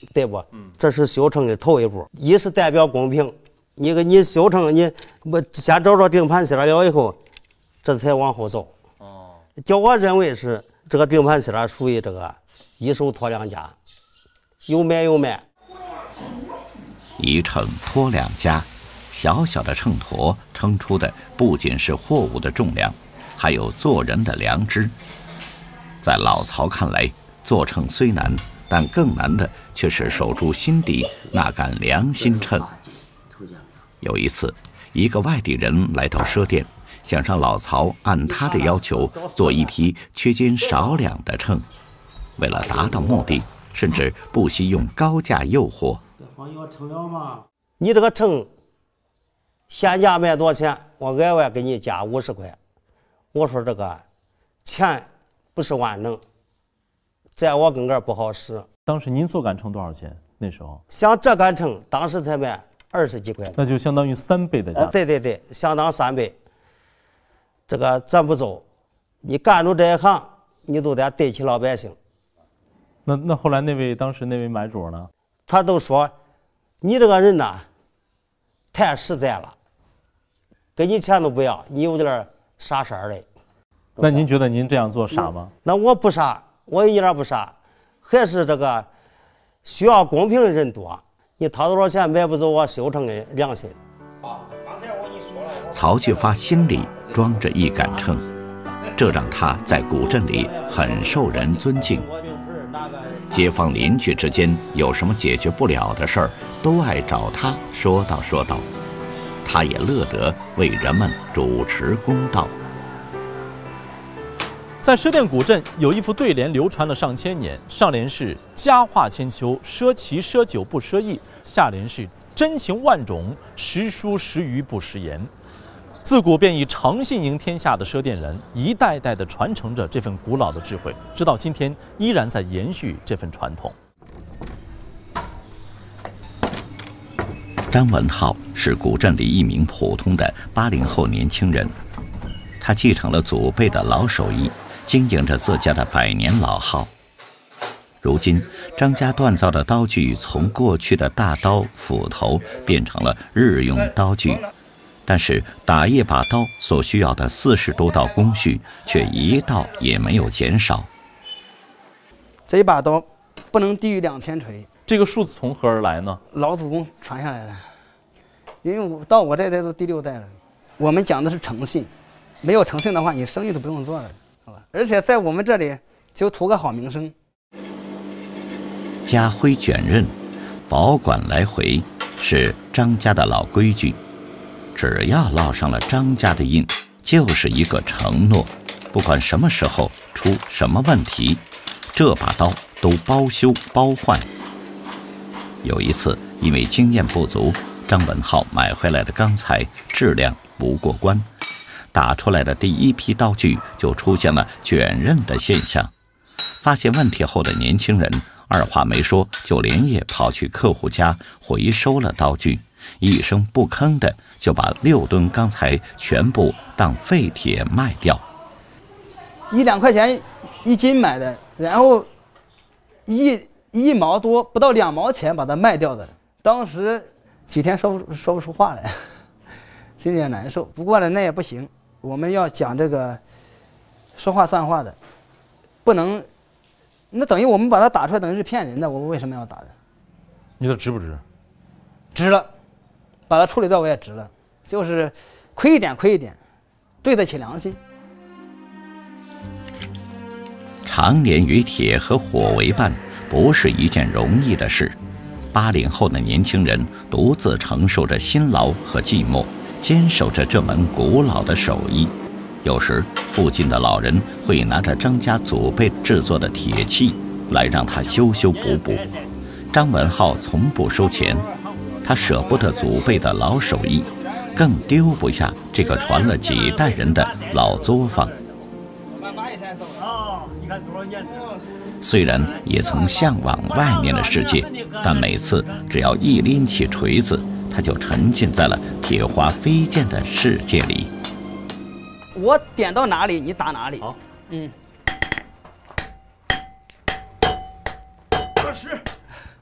对不？这是修成的头一步，一是代表公平。你修成你先找着定盘线了以后，这才往后走。叫我认为是这个定盘线属于这个一手托两家，有买有卖。 一秤托两家，小小的秤砣称出的不仅是货物的重量，还有做人的良知。在老曹看来，做秤虽难，但更难的却是守住心底那杆良心秤。有一次，一个外地人来到赊店，想让老曹按他的要求做一批缺斤少两的秤。为了达到目的，甚至不惜用高价诱惑。 你这个秤现价卖多少钱？我额外给你加50块。我说这个钱不是万能，在我跟这儿不好使。 当时您做杆秤多少钱？那时候像这杆秤当时才卖20几块， 那就相当于3倍的价。 对，相当3倍。这个咱不走，你干着这一行，你都得对起老百姓。 那后来当时那位买主呢？ 他都说你这个人呐，太实在了，给你钱都不要，你有点傻事儿嘞。 那您觉得您这样做傻吗？ 那我不傻，我一点不傻，还是这个需要公平的人多。你掏多少钱买不走我修成的良心。 曹巨发心里装着一杆秤，这让他在古镇里很受人尊敬。街坊邻居之间有什么解决不了的事儿，都爱找他说道，他也乐得为人们主持公道。 在赊店古镇有一副对联流传了上千年，上联是佳话千秋，赊旗赊酒不赊义，下联是真情万种，实书实于不食言。自古便以诚信赢天下的赊店人，一代代地传承着这份古老的智慧，直到今天依然在延续这份传统。 张文浩是古镇里一名普通的80后年轻人，他继承了祖辈的老手艺，经营着自家的100年老号。如今，张家锻造的刀具从过去的大刀、斧头变成了日用刀具，但是打一把刀所需要的40多道工序却一道也没有减少。 这一把刀不能低于2000锤。 这个数字从何而来呢？ 老祖宗传下来的，因为到我这代都第6代了。我们讲的是诚信，没有诚信的话，你生意都不用做了，好吧？而且在我们这里就图个好名声。 家徽卷刃，保管来回，是张家的老规矩。只要烙上了张家的印，就是一个承诺，不管什么时候出什么问题，这把刀都包修包换。有一次，因为经验不足，张文浩买回来的钢材质量不过关，打出来的第一批刀具就出现了卷刃的现象。发现问题后的年轻人二话没说，就连夜跑去客户家回收了刀具，一声不吭的就把6吨钢材全部当废铁卖掉。 1、2块钱1斤买的，然后一毛多，不到2毛钱把它卖掉的。当时几天说不出话来，心里也难受。不过呢，那也不行，我们要讲这个说话算话的，不能。那等于我们把它打出来，等于是骗人的。我为什么要打的？ 你说值不值？ 值了，把它处理掉我也值了，就是亏一点，对得起良心。 常年与铁和火为伴，不是一件容易的事。80后的年轻人独自承受着辛劳和寂寞，坚守着这门古老的手艺。有时附近的老人会拿着张家祖辈制作的铁器来让他修修补补。张文浩从不收钱，他舍不得祖辈的老手艺，更丢不下这个传了几代人的老作坊。虽然也曾向往外面的世界，但每次只要一拎起锤子，他就沉浸在了铁花飞溅的世界里。 我点到哪里，你打哪里。 好，